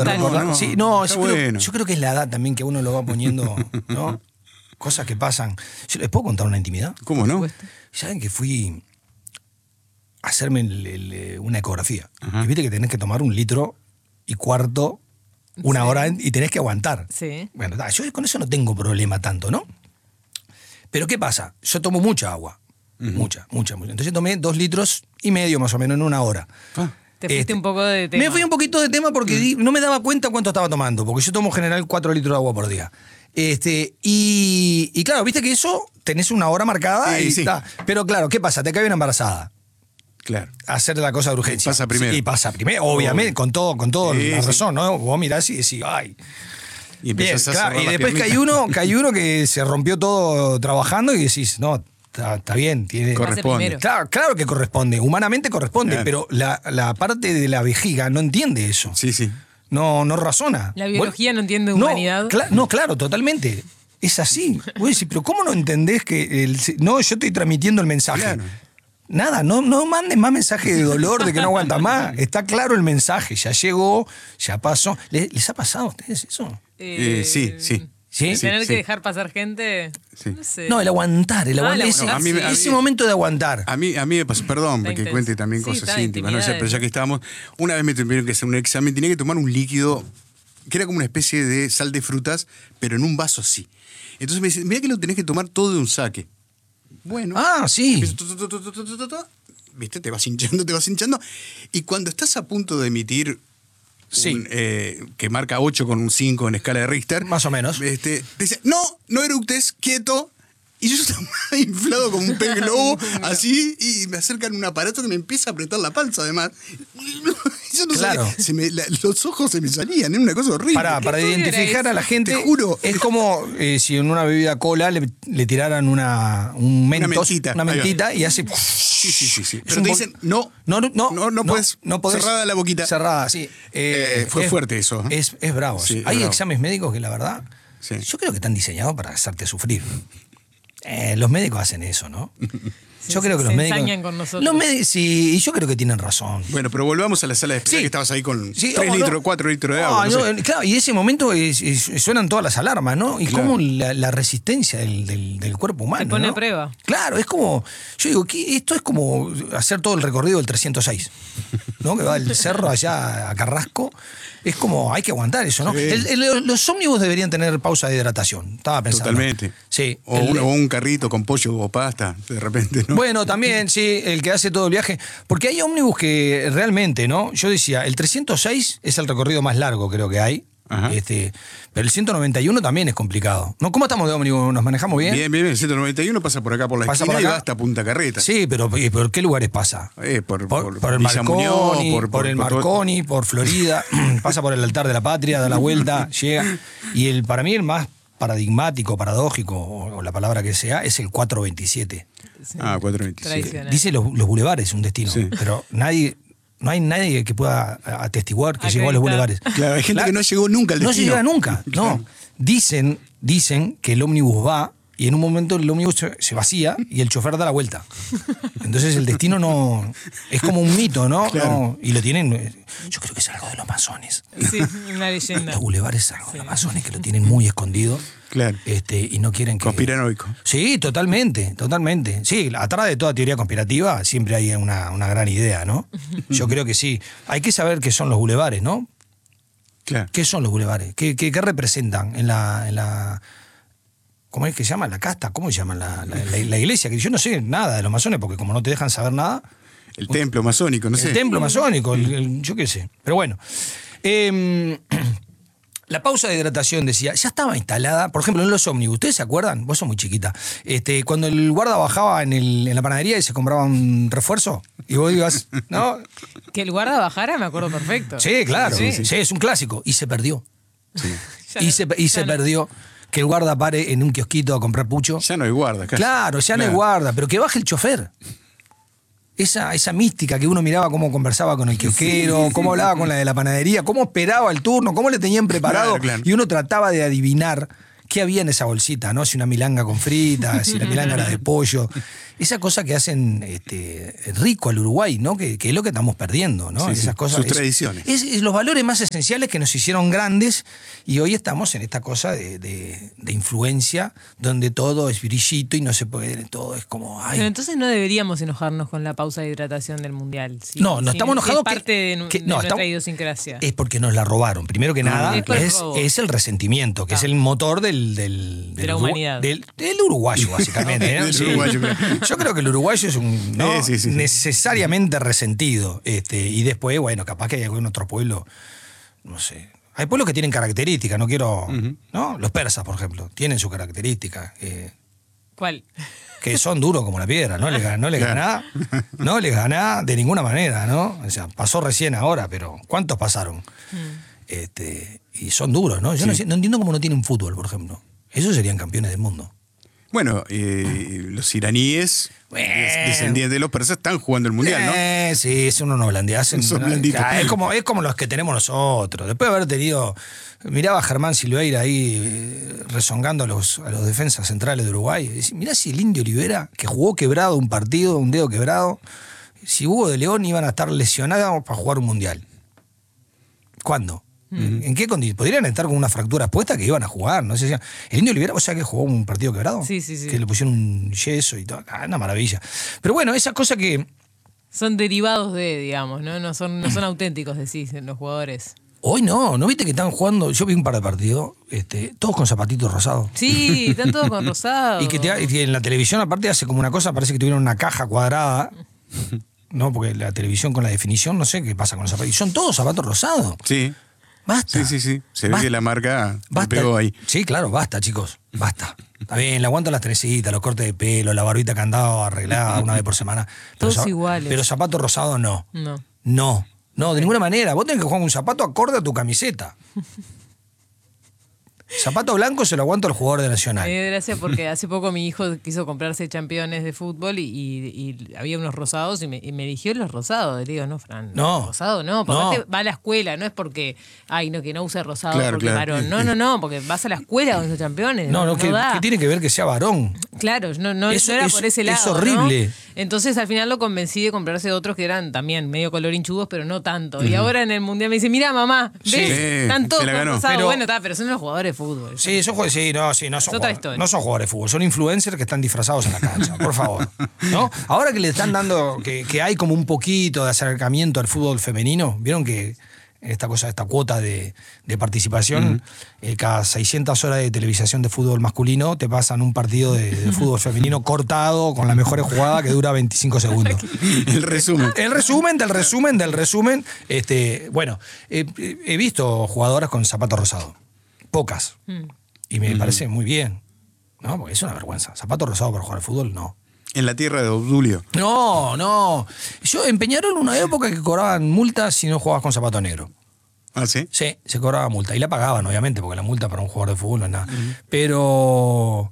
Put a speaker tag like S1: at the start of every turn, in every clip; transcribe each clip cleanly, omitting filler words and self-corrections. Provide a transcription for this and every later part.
S1: recordar.
S2: no,
S1: Sí, no,
S2: está
S1: yo creo que es la edad también que uno lo va poniendo, ¿no? Cosas que pasan. ¿Les puedo contar una intimidad?
S2: ¿Cómo no?
S1: ¿Saben que fui a hacerme una ecografía?
S2: Ajá.
S1: Y viste que tenés que tomar 1,4 litros, una
S3: Sí.
S1: hora, y tenés que aguantar.
S3: Sí.
S1: Bueno, yo con eso no tengo problema tanto, ¿no? Pero ¿qué pasa? Yo tomo mucha agua. Mucha. Entonces tomé 2,5 litros más o menos en una hora.
S2: Ah,
S3: Te fuiste un poco de tema.
S1: Me fui un poquito de tema porque no me daba cuenta cuánto estaba tomando, porque yo tomo en general 4 litros de agua por día. Y claro, viste que eso tenés una hora marcada y
S2: sí.
S1: está. Pero claro, ¿qué pasa? Te cae una embarazada.
S2: claro.
S1: Hacer la cosa de urgencia.
S2: Pasa primero.
S1: Sí, pasa primero, obviamente, con todo
S2: Sí,
S1: la
S2: sí.
S1: razón, ¿no? Vos mirás y decís, ay.
S2: Y
S1: Bien,
S2: empezás a
S1: claro,
S2: cerrar
S1: y
S2: las
S1: después que
S2: piernitas.
S1: hay uno que se rompió todo trabajando y decís, no, está bien, tiene.
S2: Corresponde.
S3: primero.
S1: Claro que corresponde, humanamente corresponde,
S2: Claro.
S1: pero la parte de la vejiga no entiende eso.
S2: Sí, sí.
S1: No
S3: La
S1: razona.
S3: biología no entiende
S1: No,
S3: humanidad.
S1: claro, totalmente. Es así. Vos decís, pero ¿cómo no entendés que no, yo estoy transmitiendo el mensaje?
S2: Claro.
S1: Nada, no mandes más mensajes de dolor, de que no aguanta más. Está claro el mensaje, ya llegó, ya pasó. ¿Les ha pasado a ustedes eso?
S2: Sí.
S1: ¿Sí?
S3: Tener
S2: sí.
S3: que dejar pasar gente.
S2: Sí.
S3: No sé.
S1: No, el aguantar,
S3: el aguantar,
S1: ese,
S3: no, a mí me-
S1: ese momento de aguantar.
S2: A mí me pasó, perdón,
S3: Está
S2: porque
S3: intenso.
S2: cuente también
S3: Sí,
S2: cosas
S3: está,
S2: íntimas, no sé,
S3: intimidades.
S2: pero ya que estábamos, una vez me tuvieron que hacer un examen, tenía que tomar un líquido que era como una especie de sal de frutas, pero en un vaso así. Entonces me dice, mira que lo tenés que tomar todo de un saque. Bueno.
S1: Ah, sí.
S2: Empiezo, viste, te vas hinchando, y cuando estás a punto de emitir
S1: Sí.
S2: que marca 8 con un 5 en escala de Richter.
S1: Más o menos.
S2: Te dice, no eructes, quieto. Y yo estaba inflado como un pez globo, así, y me acercan un aparato que me empieza a apretar la panza, además. Yo no
S1: Claro.
S2: sabía, los ojos se me salían, era una cosa horrible.
S1: Para
S3: estudio
S1: identificar
S3: era
S1: a la
S3: eso?
S1: gente,
S2: Te juro.
S1: es como si en una bebida cola le tiraran un mentos,
S2: mentita.
S1: una
S2: Ahí va.
S1: mentita y hace.
S2: Sí.
S1: Es
S2: Pero
S1: un
S2: te
S1: po-
S2: dicen, no puedes,
S1: no podés.
S2: cerrada la boquita.
S1: Cerrada, sí.
S2: Fue fuerte eso.
S1: Es bravo.
S2: Sí, es
S1: Hay
S2: bravo.
S1: exámenes médicos que la verdad,
S2: Sí.
S1: yo creo que están diseñados para hacerte sufrir. Los médicos hacen eso, ¿no? Yo creo que
S3: se
S1: los médicos.
S3: ensañan con nosotros.
S1: Los médicos, sí, y yo creo que tienen razón.
S2: Bueno, pero volvamos a la sala de espera
S1: Sí.
S2: que estabas ahí con
S1: Sí,
S2: 3
S1: no.
S2: litros, 4 litros de agua. no sé.
S1: Claro, y ese momento suenan todas las alarmas, ¿no? Y
S2: Claro.
S1: como la resistencia del cuerpo humano.
S3: Te pone
S1: ¿no?
S3: a prueba.
S1: Claro, es como. Yo digo, esto es como hacer todo el recorrido del 306, ¿no? Que va del cerro allá a Carrasco. Es como, hay que aguantar eso, ¿no?
S2: Sí.
S1: Los ómnibus deberían tener pausa de hidratación. Estaba pensando.
S2: Totalmente.
S1: Sí.
S2: O un carrito con pollo o pasta, de repente, ¿no?
S1: Bueno, también, sí, el que hace todo el viaje. Porque hay ómnibus que realmente, ¿no? Yo decía, el 306 es el recorrido más largo, creo que hay.
S2: Ajá.
S1: Pero el 191 también es complicado. ¿No? ¿Cómo estamos de ómnibus? ¿Nos manejamos bien?
S2: Bien, el 191 pasa por acá por la
S1: Pasa
S2: esquina
S1: por
S2: y
S1: acá.
S2: va hasta Punta Carreta.
S1: Sí, pero ¿por qué lugares pasa?
S2: Por
S1: el
S2: Villa
S1: Marconi,
S2: Muñoz,
S1: por el Marconi, por Florida, pasa por el altar de la patria, da la vuelta, llega. Y para mí el más paradigmático, paradójico, o la palabra que sea, es el 427.
S2: Ah, 427.
S3: Tradicional.
S1: Dice los bulevares un destino,
S2: Sí.
S1: pero no hay nadie que pueda atestiguar que llegó a los
S3: Acreditar.
S1: bulevares.
S2: Claro, hay gente que no llegó nunca al
S1: No
S2: destino.
S1: llega nunca,
S2: Claro.
S1: no. Dicen que el ómnibus va y en un momento el ómnibus se vacía y el chofer da la vuelta. Entonces el destino no... Es como un mito, ¿no?
S2: Claro.
S1: No, y lo tienen... Yo creo que es algo de los masones.
S3: Sí, una leyenda.
S1: Los bulevares es algo de los masones que lo tienen muy escondido.
S2: Claro.
S1: Y no quieren que...
S2: Conspiranoico.
S1: Sí, totalmente. Sí, atrás de toda teoría conspirativa siempre hay una gran idea, ¿no? Yo creo que sí. Hay que saber qué son los bulevares, ¿no?
S2: Claro.
S1: ¿Qué son los bulevares? ¿Qué representan en la ¿cómo es que se llama? La casta, ¿cómo se llama? La iglesia, que yo no sé nada de los masones, porque como no te dejan saber nada,
S2: El templo masónico, no sé.
S1: el templo masónico, yo qué sé. Pero bueno. La pausa de hidratación, decía, ya estaba instalada, por ejemplo, en los ómnibus. ¿Ustedes se acuerdan? Vos sos muy chiquita. Cuando el guarda bajaba en la panadería y se compraba un refuerzo, y vos ibas, ¿no?
S3: Que el guarda bajara, me acuerdo perfecto.
S1: Sí, claro.
S3: Sí.
S1: Sí, es un clásico. Y se perdió.
S3: Ya
S1: Y
S3: no-
S1: se
S3: ya no.
S1: perdió. Que el guarda pare en un kiosquito a comprar pucho.
S2: Ya no hay guarda. casi.
S1: Claro, ya no hay guarda, pero que baje el chofer. Esa mística que uno miraba cómo conversaba con el kiosquero, cómo hablaba con la de la panadería, cómo esperaba el turno, cómo le tenían preparado.
S2: Claro.
S1: Y uno trataba de adivinar qué había en esa bolsita, ¿no? Si una milanga con fritas, si la milanga era de pollo. Esa cosa que hacen rico al Uruguay, ¿no? Que es lo que estamos perdiendo, ¿no?
S2: Sí,
S1: Esas
S2: sí,
S1: cosas.
S2: sus tradiciones.
S1: Es los valores más esenciales que nos hicieron grandes y hoy estamos en esta cosa de influencia donde todo es brillito y no se puede, todo es como... Ay.
S3: Pero entonces no deberíamos enojarnos con la pausa de hidratación del Mundial. ¿Sí?
S1: No estamos enojados
S3: es parte de nuestra idiosincrasia.
S1: Es porque nos la robaron. Primero que nada,
S3: es
S1: el resentimiento, que es el motor de
S3: la humanidad.
S1: Del uruguayo, básicamente. ¿no?
S2: Del
S1: Sí.
S2: uruguayo, claro.
S1: Yo creo que el uruguayo es un
S2: Sí.
S1: necesariamente resentido. Y después, bueno, capaz que hay algún otro pueblo, no sé. Hay pueblos que tienen características, no quiero... ¿no? Los persas, por ejemplo, tienen su característica.
S3: ¿Cuál?
S1: Que son duros como la piedra, no les ganá de ninguna manera, ¿no? O sea, pasó recién ahora, pero ¿cuántos pasaron? Y son duros, ¿no? Yo no entiendo cómo no tienen fútbol, por ejemplo. Esos serían campeones del mundo.
S2: Bueno, los iraníes, descendientes de los persas, están jugando el Mundial, ¿no?
S1: Sí, son unos blandiazos.
S2: Son blanditos.
S1: Es como los que tenemos nosotros. Después de haber tenido... Miraba a Germán Silveira ahí rezongando a los defensas centrales de Uruguay. Y decía, mirá si el Indio Olivera, que jugó quebrado un partido, un dedo quebrado, si Hugo de León iban a estar lesionados para jugar un Mundial. ¿Cuándo? ¿En qué condiciones? Podrían estar con una fractura expuesta que iban a jugar, no sé si... El Indio Olivera, ¿vos sabés que jugó un partido quebrado?
S3: Sí.
S1: Que le pusieron un yeso y todo. Una maravilla. Pero bueno, esa cosa que...
S3: Son derivados de, digamos, ¿no? No son auténticos, decís, los jugadores.
S1: Hoy no viste que están jugando, yo vi un par de partidos, todos con zapatitos rosados.
S3: Sí, están todos con rosado.
S1: Y que en la televisión aparte hace como una cosa, parece que tuvieron una caja cuadrada, ¿no? Porque la televisión con la definición, no sé qué pasa con los zapatos. Y son todos zapatos rosados.
S2: Sí.
S1: Basta.
S2: Sí. Se ve que la marca le
S1: Basta.
S2: pegó ahí.
S1: Sí, claro, basta, chicos. Basta. Está bien, le aguanto las trenecitas, los cortes de pelo, la barbita que andaba arreglada una vez por semana.
S3: Todos iguales.
S1: Pero zapatos rosados no.
S3: No.
S1: No, de ninguna manera. Vos tenés que jugar con un zapato acorde a tu camiseta. Zapato blanco se lo aguanto al jugador de Nacional.
S3: Gracias, porque hace poco mi hijo quiso comprarse championes de fútbol y había unos rosados y me eligió los rosados. Le digo, no, Fran,
S1: No.
S3: rosado no. Porque va a la escuela, no es porque, que no use rosado porque varón. No, porque vas a la escuela con esos championes.
S1: No, ¿qué tiene que ver que sea varón?
S3: Claro, no era por ese lado.
S1: Es horrible.
S3: ¿no? Entonces al final lo convencí de comprarse otros que eran también medio colorinchudos, pero no tanto. Y ahora en el Mundial me dice, mira mamá, ¿ves? Están todos con rosado. Pero son los jugadores de fútbol.
S1: Sí, no son
S3: no
S1: son jugadores de fútbol, son influencers que están disfrazados en la cancha, por favor. ¿No? Ahora que le están dando, que hay como un poquito de acercamiento al fútbol femenino, vieron que esta cuota de participación, cada 600 horas de televisación de fútbol masculino te pasan un partido de fútbol femenino cortado con la mejor jugada que dura 25 segundos.
S2: El resumen.
S1: El resumen del resumen. Bueno, he visto jugadoras con zapatos rosados. Pocas. Y me parece muy bien. ¿No? Porque es una vergüenza. Zapatos rosados para jugar al fútbol, no.
S2: En la tierra de Obdulio.
S1: No. Yo en Peñarol una época que cobraban multas si no jugabas con zapato negro.
S2: ¿Ah, sí?
S1: Sí, se cobraba multa. Y la pagaban, obviamente, porque la multa para un jugador de fútbol no es nada. Pero,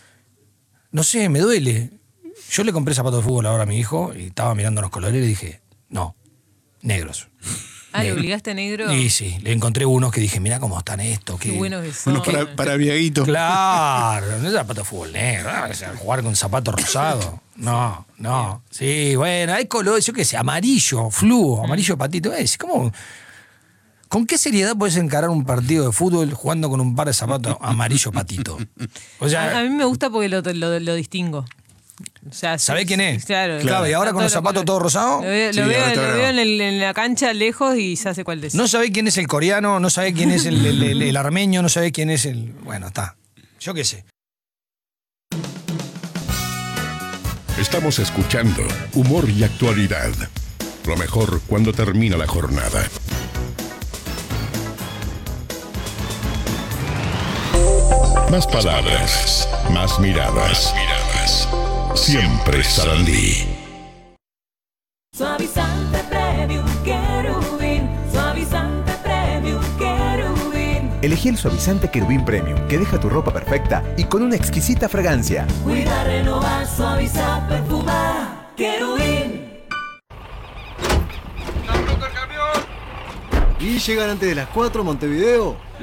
S1: no sé, me duele. Yo le compré zapatos de fútbol ahora a mi hijo y estaba mirando los colores y le dije, no, negros.
S3: ¿Le obligaste a negro?
S1: Y sí, le encontré unos que dije, mirá cómo están estos.
S3: Qué buenos que son.
S2: Unos para viaguitos.
S1: Claro, no es zapato de fútbol negro, jugar con zapato rosado. No. Sí, bueno, hay colores, yo qué sé, amarillo, fluo, amarillo patito. ¿Cómo? ¿Con qué seriedad puedes encarar un partido de fútbol jugando con un par de zapatos amarillo patito? O sea,
S3: a mí me gusta porque lo distingo. O sea,
S1: ¿sabés quién es?
S3: Claro,
S1: y ahora con los zapatos todos rosados.
S3: Lo veo en la cancha lejos y ya sé cuál es.
S1: No sabés quién es el coreano, no sabés quién es el armenio, no sabés quién es el... Bueno, está. Yo qué sé.
S4: Estamos escuchando Humor y Actualidad. Lo mejor cuando termina la jornada. Más palabras, más miradas. Siempre Sarandí.
S5: Suavizante Premium Querubín. Suavizante Premium Querubín.
S6: Elegí el suavizante Querubín Premium, que deja tu ropa perfecta y con una exquisita fragancia.
S5: Cuida, renovar, suavizar, perfumar. Querubín.
S7: Y llegan antes de las 4 Montevideo.